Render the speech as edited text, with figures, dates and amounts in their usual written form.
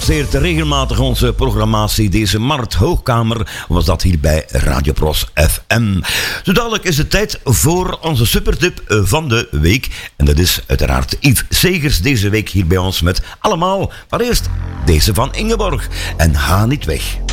passeert regelmatig onze programmatie. Deze Mart Hoogkamer was dat hier bij Radio Pros FM. Zo dadelijk is het tijd voor onze supertip van de week. En dat is uiteraard Yves Segers deze week hier bij ons met allemaal. Maar eerst deze van Ingeborg. En ga niet weg.